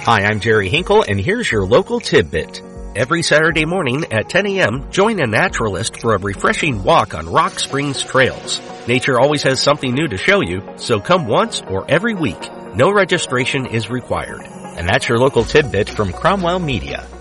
Hi, I'm Jerry Hinkle, and here's your local tidbit. Every Saturday morning at 10 a.m., join a naturalist for a refreshing walk on Rock Springs trails. Nature always has something new to show you, so come once or every week. No registration is required. And that's your local tidbit from Cromwell Media.